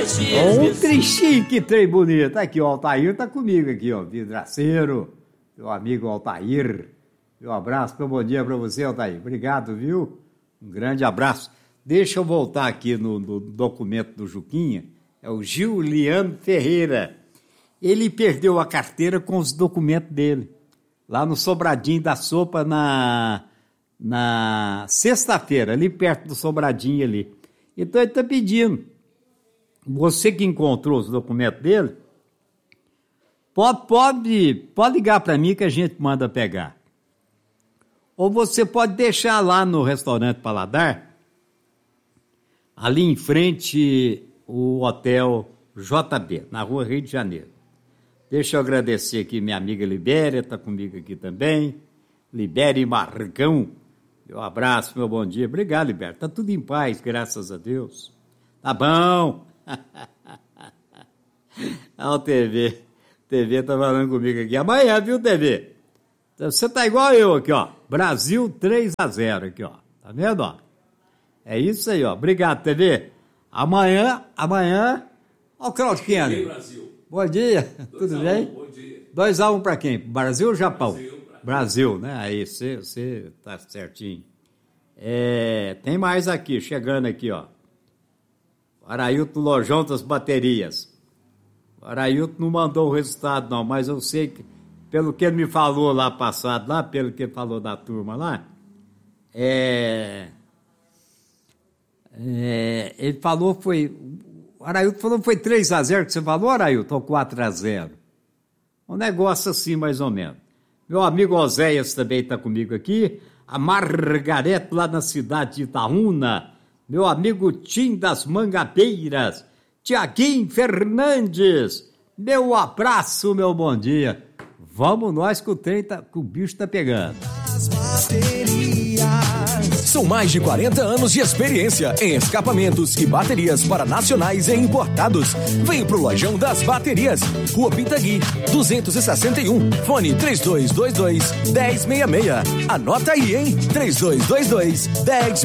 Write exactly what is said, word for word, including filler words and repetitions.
Um trechinho, que trem bonito. Aqui, o Altair tá comigo aqui, ó, vidraceiro, meu amigo Altair. Meu abraço, meu bom dia para você, Altair. Obrigado, viu? Um grande abraço. Deixa eu voltar aqui no, no documento do Juquinha. É o Giuliano Ferreira. Ele perdeu a carteira com os documentos dele, lá no Sobradinho da Sopa, na, na sexta-feira, ali perto do Sobradinho ali. Então ele está pedindo, você que encontrou os documentos dele, pode, pode, pode ligar para mim que a gente manda pegar. Ou você pode deixar lá no restaurante Paladar, ali em frente o Hotel J B, na rua Rio de Janeiro. Deixa eu agradecer aqui minha amiga Libéria, está comigo aqui também. Libéria e Marcão, meu abraço, meu bom dia. Obrigado, Libéria. Está tudo em paz, graças a Deus. Tá bom. Olha o T V. T V tá falando comigo aqui. Amanhã, viu, T V? Você tá igual eu aqui, ó. Brasil três a zero aqui, ó. Tá vendo, ó? É isso aí, ó. Obrigado, T V. Amanhã, amanhã... Ó o Claudio Kennedy. Brasil. Bom dia, tudo bem? Bom dia. dois a um para quem? Brasil ou Japão? Brasil, Brasil. Brasil, né? Aí, você, você tá certinho. É, tem mais aqui, chegando aqui, ó. Arailton Lojão das Baterias. O Arailton não mandou o resultado, não, mas eu sei que, pelo que ele me falou lá passado, lá, pelo que ele falou da turma lá, é, é, ele falou foi... O Arailton falou que foi três a zero que você falou, Arailton, ou quatro a zero? Um negócio assim, mais ou menos. Meu amigo Oséias também está comigo aqui. A Margarete, lá na cidade de Itaúna. Meu amigo Tim das Mangabeiras. Tiaguinho Fernandes. Meu abraço, meu bom dia. Vamos nós que o trem tá, que o bicho tá pegando. As baterias. São mais de quarenta anos de experiência em escapamentos e baterias para nacionais e importados. Vem pro Lojão das Baterias, Rua Pitangui, duzentos e sessenta e um, fone três dois dois dois, um zero seis seis. Anota aí, hein? três dois dois dois, um zero